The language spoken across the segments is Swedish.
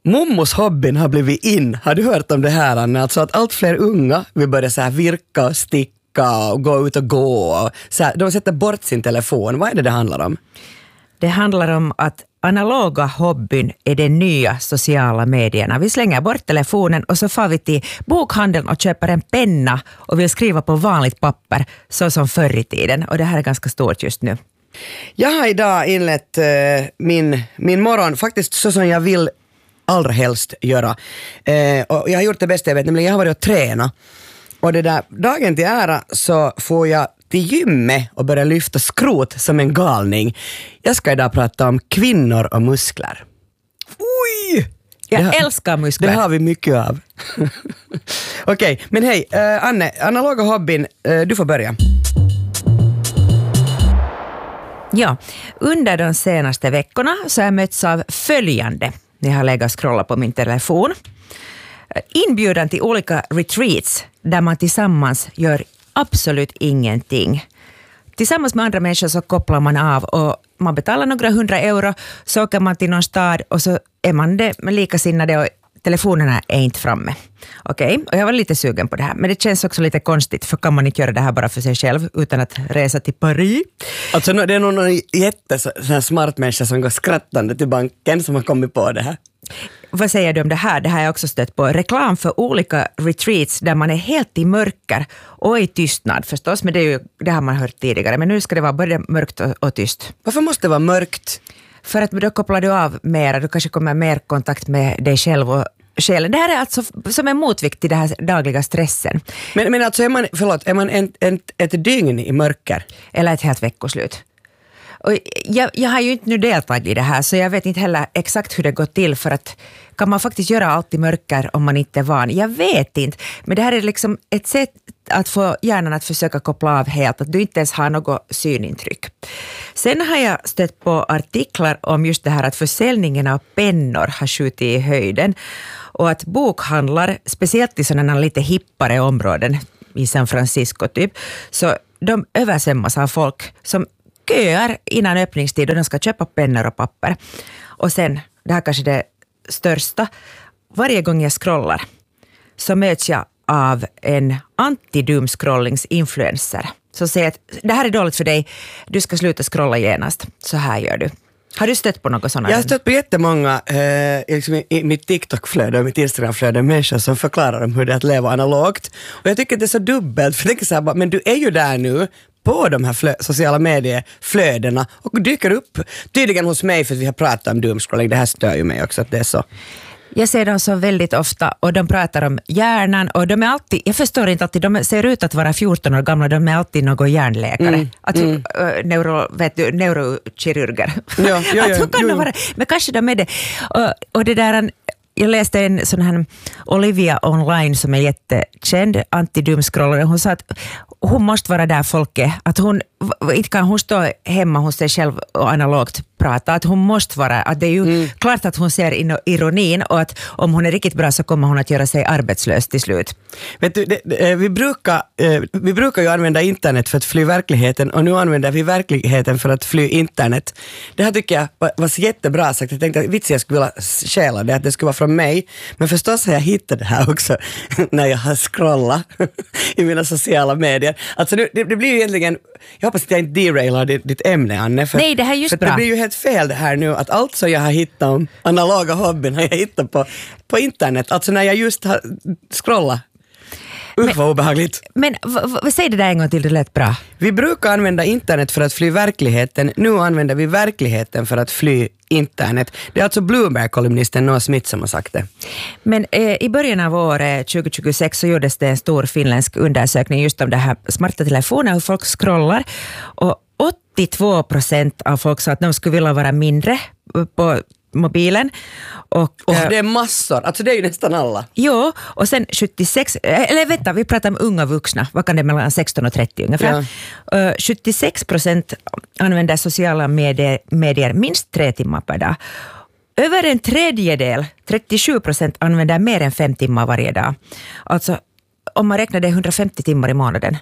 Mummos hobbyn har blivit in. Har du hört om det här, Anna? Alltså att allt fler unga vill börja så här virka och sticka och gå ut och gå. Och så här, de sätter bort sin telefon. Vad är det handlar om? Det handlar om att analoga hobbyn är de nya sociala medierna. Vi slänger bort telefonen och så får vi till bokhandeln och köper en penna och vill skriva på vanligt papper så som förr i tiden. Och det här är ganska stort just nu. Jag har idag inlett min morgon faktiskt så som jag vill allra helst göra. Och jag har gjort det bästa jag vet, nämligen jag har varit och tränat. Och det där, dagen till ära så får jag till gymmet och börja lyfta skrot som en galning. Jag ska idag prata om kvinnor och muskler. Oj! Jag älskar muskler. Det har vi mycket av. Okej, men hej, Anne, analoga hobbyn, du får börja. Ja, under de senaste veckorna så har jag mötts av följande. Jag har legat och scrollat på min telefon. Inbjudan till olika retreats där man tillsammans gör absolut ingenting. Tillsammans med andra människor så kopplar man av och man betalar några 100 euro, så åker man till någon stad och så är man det med likasinnade och telefonerna är inte framme. Okej, och jag var lite sugen på det här, men det känns också lite konstigt, för kan man inte göra det här bara för sig själv utan att resa till Paris? Alltså det är någon jättesmart människa som går skrattande till banken som har kommit på det här. Vad säger du om det här? Det här har jag också stött på. Reklam för olika retreats där man är helt i mörker och i tystnad förstås, men det har man hört tidigare. Men nu ska det vara både mörkt och tyst. Varför måste det vara mörkt? För att då kopplar du av mer, du kanske kommer mer kontakt med dig själv och själen. Det här är alltså som en motvikt till den här dagliga stressen. Men alltså är man ett dygn i mörker? Eller ett helt veckoslut. Och jag har ju inte nu deltagit i det här, så jag vet inte heller exakt hur det går till, för att kan man faktiskt göra allt i mörker om man inte är van? Jag vet inte, men det här är liksom ett sätt att få hjärnan att försöka koppla av helt, att du inte ens har något synintryck. Sen har jag stött på artiklar om just det här att försäljningen av pennor har skjutit i höjden och att bokhandlar, speciellt i sådana lite hippare områden i San Francisco typ, så de översvämmas av folk som köar innan öppningstid och de ska köpa pennor och papper. Och sen, det här kanske det största, varje gång jag scrollar så möts jag av en anti-doomscrollings-influencer. Så säger att det här är dåligt för dig, du ska sluta scrolla genast. Så här gör du. Har du stött på något sådant? Jag har stött på jättemånga liksom i mitt TikTok-flöde och mitt Instagram-flöde människor som förklarar om hur det är att leva analogt. Och jag tycker att det är så dubbelt, för jag tänker så här, men du är ju där nu på de här sociala medieflödena och dyker upp tydligen hos mig, för att vi har pratat om doomscrolling. Det här stör ju mig också att det är så. Jag ser dem så väldigt ofta och de pratar om hjärnan och de är alltid, jag förstår inte alltid, de ser ut att vara 14 år gamla, de är alltid någon hjärnläkare. Neurokirurger. Ja, hur kan de vara? Men kanske de är det. Och det där, jag läste en sån här Olivia online som är jättekänd anti-doomscrollare. Hon sa att hon måste vara där folket, att hon inte kan hon stå hemma hos sig själv och analogt prata, att hon måste vara, att det är ju klart att hon ser ironin och att om hon är riktigt bra så kommer hon att göra sig arbetslös till slut. Vet du, vi brukar ju använda internet för att fly verkligheten, och nu använder vi verkligheten för att fly internet. Det här tycker jag var så jättebra sagt. Jag tänkte att jag skulle vilja stjäla det, att det skulle vara från mig, men förstås har jag hittat det här också när jag har scrollat i mina sociala medier. Alltså det blir ju egentligen, jag hoppas att jag inte derailar ditt ämne, Anne. Nej, det här är just bra. Det blir ju helt fel det här nu, att allt som jag har hittat om analoga hobbyn har jag hittat på internet. Alltså när jag just har scrollat. Vad obehagligt. Men säg det där en gång till, det lät bra. Vi brukar använda internet för att fly verkligheten. Nu använder vi verkligheten för att fly internet. Det är alltså Bloomberg-kolumnisten Noah Smith som har sagt det. Men i början av året 2026 så gjordes det en stor finländsk undersökning just om det här smarta telefoner, hur folk scrollar. Och 82% av folk sa att de skulle vilja vara mindre på mobilen. Och det är massor, alltså det är ju nästan alla. Jo, och sen 76, eller vänta, vi pratar om unga vuxna, vad kan det mellan 16 och 30 ungefär. Ja. 76% använder sociala medier minst 3 timmar per dag. Över en tredjedel, 37%, använder mer än 5 timmar varje dag. Alltså om man räknar det 150 timmar i månaden.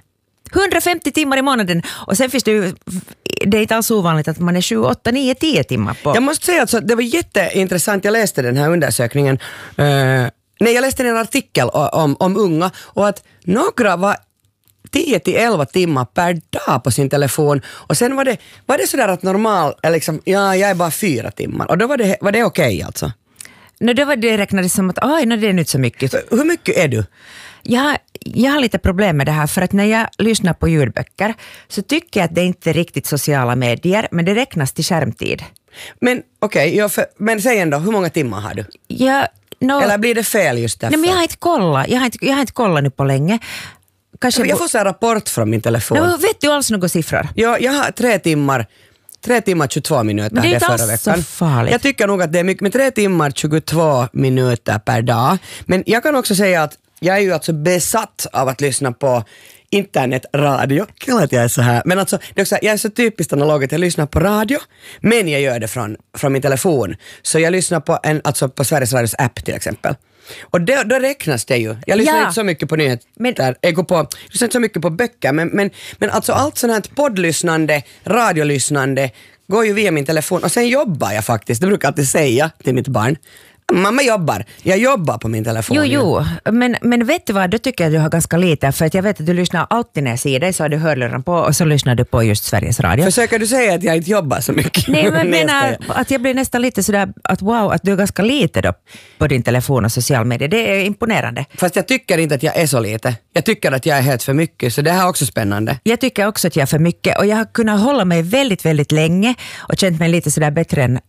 150 timmar i månaden. Och sen finns det ju, det är inte alls ovanligt att man är 7, 8, 9, 10 timmar på. Jag måste säga att det var jätteintressant, jag läste den här undersökningen. Nej, jag läste en artikel om unga och att några var 10-11 timmar per dag på sin telefon och sen var det sådär att normal, liksom, jag är bara 4 timmar och då var det okej alltså? Då var det räknades som att det är inte så mycket. Hur mycket är du? Jag har lite problem med det här för att när jag lyssnar på ljudböcker så tycker jag att det inte är riktigt sociala medier men det räknas till skärmtid. Men men säg ändå, hur många timmar har du? Eller blir det fel just därför? Nej, men jag har inte kollat. Jag har inte kollat nu på länge. Kanske jag får så här rapport från min telefon. Vet du alls några siffror? Ja, jag har 3 timmar 22 minuter. Men det är inte förra alls veckan. så farligt. Jag tycker nog att det är mycket, med 3 timmar 22 minuter per dag. Men jag kan också säga att jag är ju alltså besatt av att lyssna på internetradio. Kul att jag är så här. Men alltså, det är också, jag är så typiskt analog att jag lyssnar på radio, men jag gör det från min telefon. Så jag lyssnar på Sveriges Radios app till exempel. Och då räknas det ju. Jag lyssnar inte så mycket på nyheter. Jag lyssnar inte så mycket på böcker. Men alltså allt sånt här poddlyssnande, radiolyssnande går ju via min telefon. Och sen jobbar jag faktiskt. Det brukar jag alltid säga till mitt barn. Mamma jobbar. Jag jobbar på min telefon. Jo. Men vet du vad, då tycker jag att du har ganska lite. För att jag vet att du lyssnar alltid när jag ser dig så har du hörluren på och så lyssnar du på just Sveriges Radio. Försöker du säga att jag inte jobbar så mycket? Nej, men menar att jag blir nästan lite sådär att wow, att du är ganska lite då på din telefon och social media. Det är imponerande. Fast jag tycker inte att jag är så lite. Jag tycker att jag är helt för mycket, så det här är också spännande. Jag tycker också att jag är för mycket och jag har kunnat hålla mig väldigt, väldigt länge och känt mig lite sådär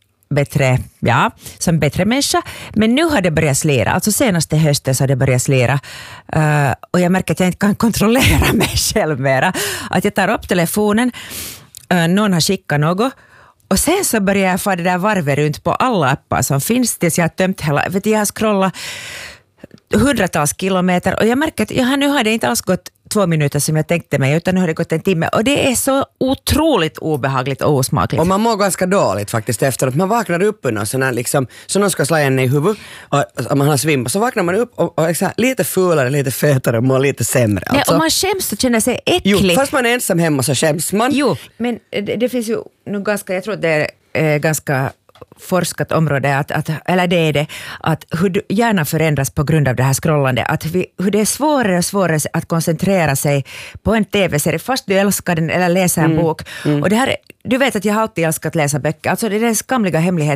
som bättre människa. Men nu har det börjat slira. Alltså senaste hösten så har det börjat slira. Och jag märker att jag inte kan kontrollera mig själv mera. Att jag tar upp telefonen, någon har skickat något och sen så börjar jag få det där varvet runt på alla appar som finns tills jag har tömt hela. Jag har scrollat hundratals kilometer och jag märker att nu har det inte alls gått 2 minuter som jag tänkte mig utan nu har det gått 1 timme och det är så otroligt obehagligt och osmakligt. Och man mår ganska dåligt faktiskt efteråt. Man vaknar upp under sån här liksom, så någon ska slå en i huvudet och man har svimmat. Så vaknar man upp och liksom, lite fulare, lite fetare och mår lite sämre. Nej, alltså. och man skäms och känner sig äcklig. Jo, fast man är ensam hemma så skäms man. Jo, men det finns ju nu ganska, jag tror det är ganska forskat område att hur hjärnan förändras på grund av det här scrollandet, hur det är svårare och svårare att koncentrera sig på en tv-serie fast du älskar den eller läsa en bok. Och det här, du vet att jag har alltid älskat att läsa böcker, alltså det är den skamliga hemligheten